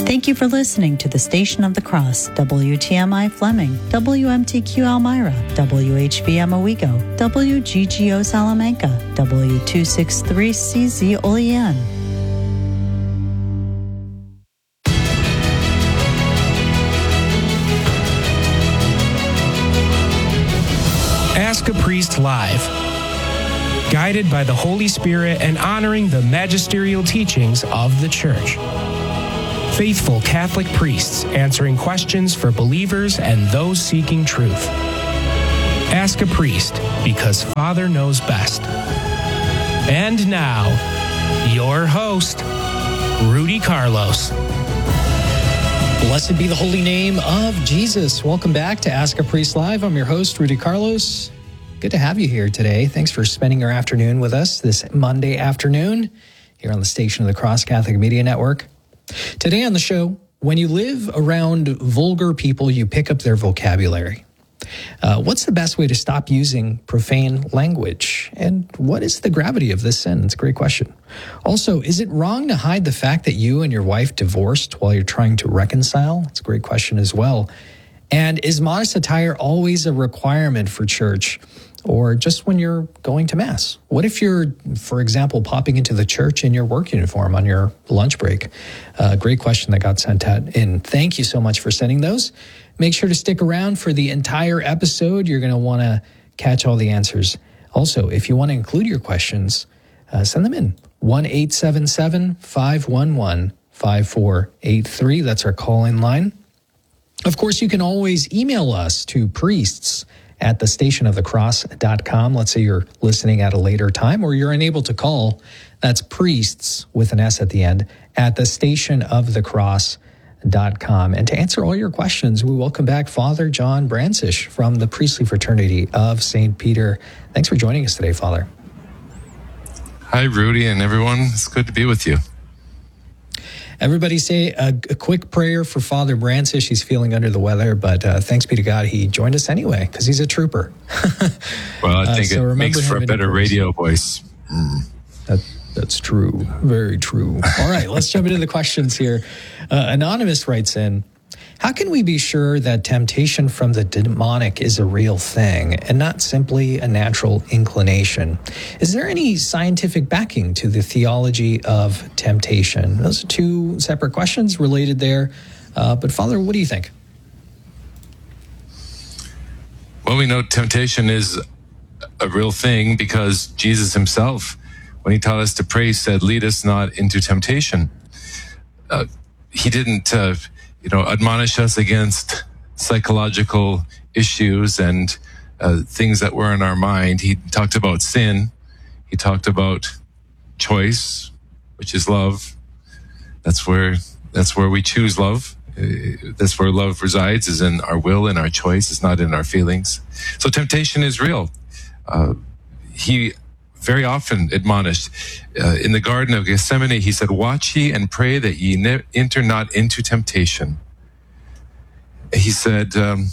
Thank you for listening to the Station of the Cross, WTMI Fleming, WMTQ Elmira, WHVM Owego, WGGO Salamanca, W263CZ Olean. Ask a Priest Live. Guided by the Holy Spirit and honoring the magisterial teachings of the Church. Faithful Catholic priests answering questions for believers and those seeking truth. Ask a Priest, because Father knows best. And now, your host, Rudy Carlos. Blessed be the holy name of Jesus. Welcome back to Ask a Priest Live. I'm your host, Rudy Carlos. Good to have you here today. Thanks for spending your afternoon with us this Monday afternoon here on the Station of the Cross Catholic Media Network. Today on the show, when you live around vulgar people, you pick up their vocabulary. What's the best way to stop using profane language? And what is the gravity of this sin? It's a great question. Also, is it wrong to hide the fact that you and your wife divorced while you're trying to reconcile? It's a great question as well. And is modest attire always a requirement for church, or just when you're going to Mass? What if you're, for example, popping into the church in your work uniform on your lunch break? Great question that got sent out in. Thank you so much for sending those. Make sure to stick around for the entire episode. You're going to want to catch all the answers. Also, if you want to include your questions, send them in. 1-877-511-5483. That's our call-in line. Of course, you can always email us to priests@thestationofthecross.com. Let's say you're listening at a later time or you're unable to call. That's priests with an S at the end at thestationofthecross.com. And to answer all your questions, we welcome back Father John Brancish from the Priestly Fraternity of St. Peter. Thanks for joining us today, Father. Hi, Rudy and everyone. It's good to be with you. Everybody say a quick prayer for Father Brancish. He's feeling under the weather, but thanks be to God, he joined us anyway because he's a trooper. Well, I think it makes for a better radio voice. That's true. Very true. All right, let's jump into the questions here. Anonymous writes in, how can we be sure that temptation from the demonic is a real thing and not simply a natural inclination? Is there any scientific backing to the theology of temptation? Those are two separate questions related there. But Father, what do you think? Well, we know temptation is a real thing because Jesus himself, when he taught us to pray, said, lead us not into temptation. He didn't admonish us against psychological issues and things that were in our mind. He talked about sin. He talked about choice, which is love. That's where we choose love. That's where love resides, is in our will and our choice. It's not in our feelings. So temptation is real. He very often admonished. In the Garden of Gethsemane, he said, watch ye and pray that ye enter not into temptation. He said, and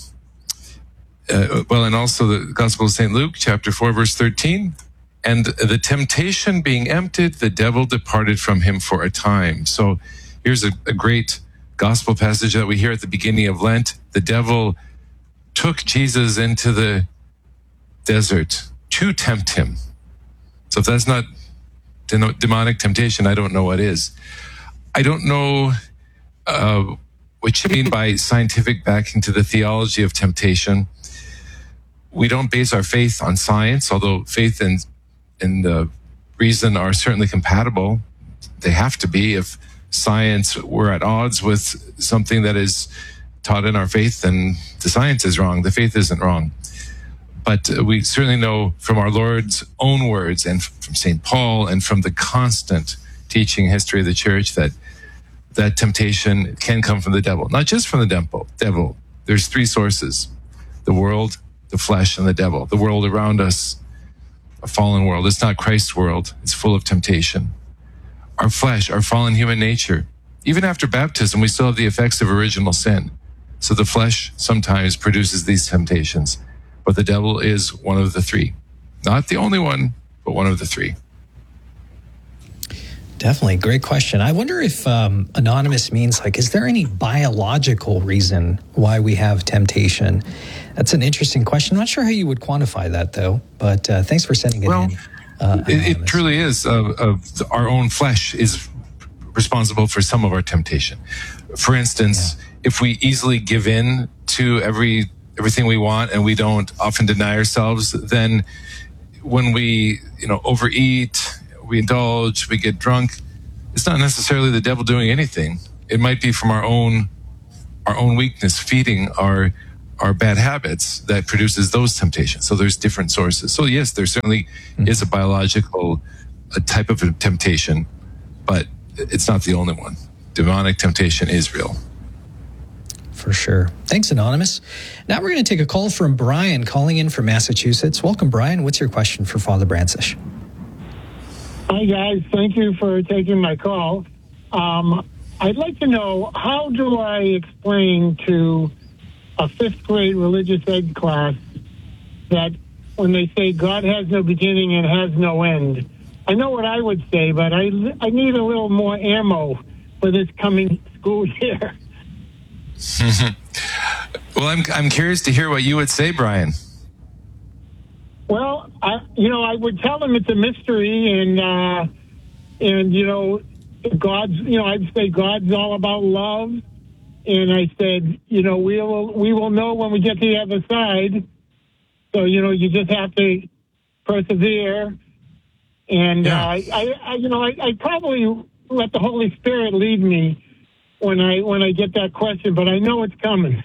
also the Gospel of St. Luke, chapter 4, verse 13, and the temptation being emptied, the devil departed from him for a time. So here's a great gospel passage that we hear at the beginning of Lent. The devil took Jesus into the desert to tempt him. So if that's not demonic temptation, I don't know what is. I don't know what you mean by scientific backing to the theology of temptation. We don't base our faith on science, although faith and reason are certainly compatible. They have to be. If science were at odds with something that is taught in our faith, then the science is wrong. The faith isn't wrong. But we certainly know from our Lord's own words and from St. Paul and from the constant teaching history of the church that temptation can come from the devil. Not just from the devil. There's three sources: the world, the flesh, and the devil. The world around us, a fallen world. It's not Christ's world. It's full of temptation. Our flesh, our fallen human nature. Even after baptism, we still have the effects of original sin. So the flesh sometimes produces these temptations. But the devil is one of the three. Not the only one, but one of the three. Definitely. Great question. I wonder if anonymous means, like, is there any biological reason why we have temptation? That's an interesting question. I'm not sure how you would quantify that, though, but thanks for sending it in. It truly is. Our own flesh is responsible for some of our temptation. For instance, if we easily give in to everything we want and we don't often deny ourselves, then when we overeat, we indulge, we get drunk, it's not necessarily the devil doing anything. It might be from our own weakness feeding our bad habits that produces those temptations. So there's different sources. So yes, there certainly is a biological type of a temptation, but it's not the only one. Demonic temptation is real. For sure. Thanks, Anonymous. Now we're going to take a call from Brian calling in from Massachusetts. Welcome, Brian. What's your question for Father Brancisz? Hi, guys. Thank you for taking my call. I'd like to know, how do I explain to a fifth grade religious ed class that when they say God has no beginning and has no end? I know what I would say, but I need a little more ammo for this coming school year. Well, I'm curious to hear what you would say, Brian. Well, I would tell them it's a mystery, and God's. I'd say God's all about love, and I said, we will know when we get to the other side. So you just have to persevere, and I probably let the Holy Spirit lead me when I get that question, but I know it's coming.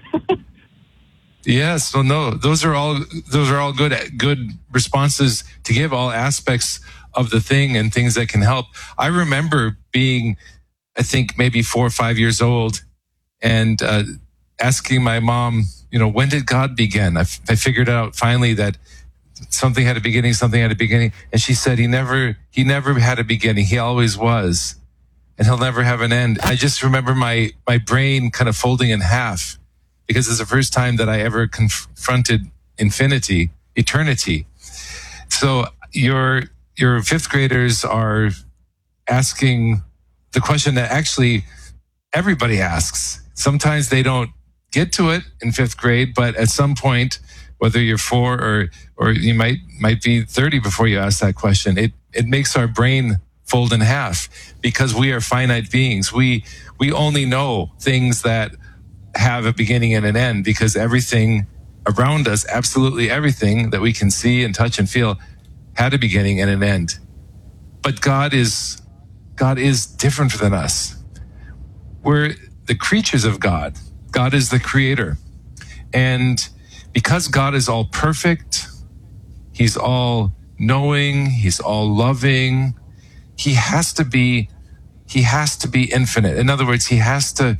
Yes, well, no, those are all good responses to give, all aspects of the thing and things that can help. I remember being, I think maybe 4 or 5 years old, and asking my mom, when did God begin? I figured out finally that something had a beginning, and she said he never had a beginning. He always was, and he'll never have an end. I just remember my brain kind of folding in half, because it's the first time that I ever confronted eternity. So your fifth graders are asking the question that actually everybody asks. Sometimes they don't get to it in fifth grade, but at some point, whether you're 4 or you might be 30 before you ask that question, it makes our brain fold in half, because we are finite beings. We only know things that have a beginning and an end, because everything around us, absolutely everything that we can see and touch and feel, had a beginning and an end. But God is different than us. We're the creatures of God. God is the creator. And because God is all perfect, he's all knowing, he's all loving, he has to be infinite. In other words, he has to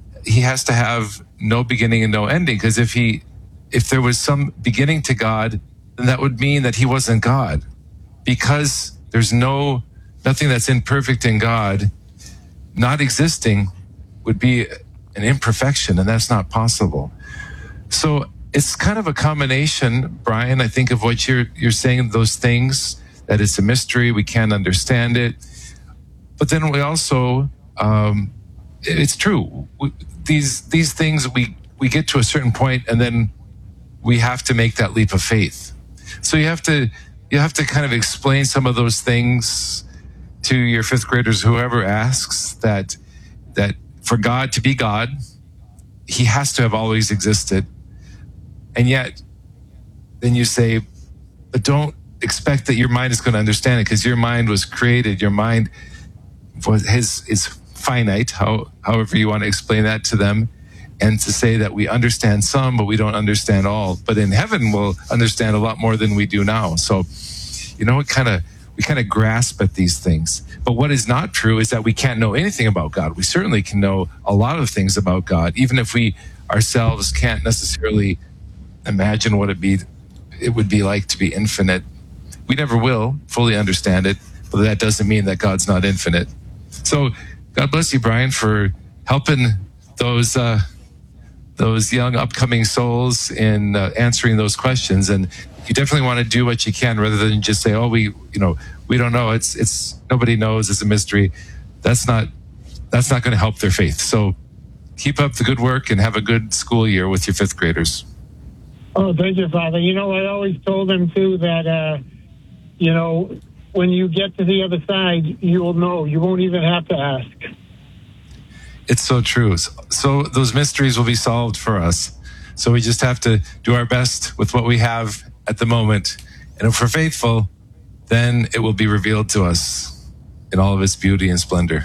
have no beginning and no ending, because if there was some beginning to God, then that would mean that he wasn't God. Because there's nothing that's imperfect in God, not existing would be an imperfection, and that's not possible. So it's kind of a combination, Brian, I think, of what you're saying, those things, that it's a mystery, we can't understand it. But then we also, it's true, these things, we get to a certain point, and then we have to make that leap of faith. So you have to kind of explain some of those things to your fifth graders, whoever asks, that for God to be God, he has to have always existed. And yet, then you say, but don't expect that your mind is going to understand it, because your mind was created. Your mind is finite, however you want to explain that to them, and to say that we understand some, but we don't understand all. But in heaven, we'll understand a lot more than we do now. So, we kind of grasp at these things. But what is not true is that we can't know anything about God. We certainly can know a lot of things about God, even if we ourselves can't necessarily imagine what it would be like to be infinite. We never will fully understand it, but that doesn't mean that God's not infinite. So God bless you, Brian, for helping those those young upcoming souls in answering those questions. And you definitely want to do what you can rather than just say, oh, we don't know. It's nobody knows. It's a mystery. That's not going to help their faith. So keep up the good work and have a good school year with your fifth graders. Oh, thank you, Father. I always told them too that, when you get to the other side, you'll know. You won't even have to ask. It's so true. So those mysteries will be solved for us. So we just have to do our best with what we have at the moment. And if we're faithful, then it will be revealed to us in all of its beauty and splendor.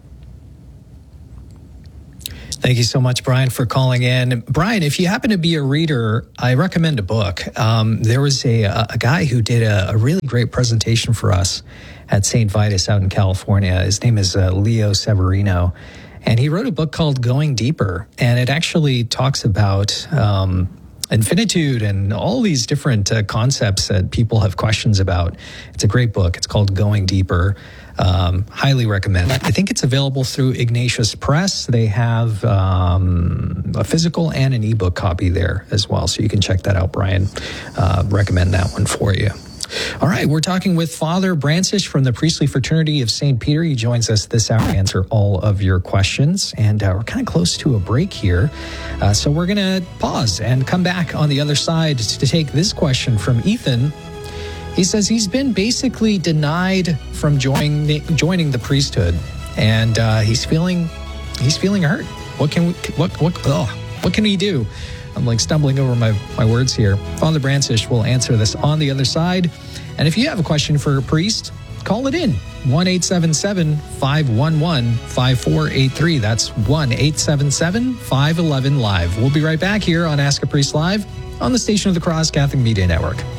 Thank you so much, Brian, for calling in. Brian, if you happen to be a reader, I recommend a book. There was a guy who did a really great presentation for us at St. Vitus out in California. His name is Leo Severino, and he wrote a book called Going Deeper, and it actually talks about infinitude and all these different concepts that people have questions about. It's a great book. It's called Going Deeper. Highly recommend. I think it's available through Ignatius Press. They have a physical and an ebook copy there as well, so you can check that out, Brian. Recommend that one for you. All right, we're talking with Father Brancisz from the Priestly Fraternity of St. Peter. He joins us this hour to answer all of your questions, and we're kind of close to a break here, so we're going to pause and come back on the other side to take this question from Ethan. He says he's been basically denied from joining the priesthood, and he's feeling hurt. What can he do? I'm like stumbling over my words here. Father Brancisz will answer this on the other side. And if you have a question for a priest, call it in. 1-877-511-5483. That's 1-877-511-LIVE. We'll be right back here on Ask a Priest Live on the Station of the Cross Catholic Media Network.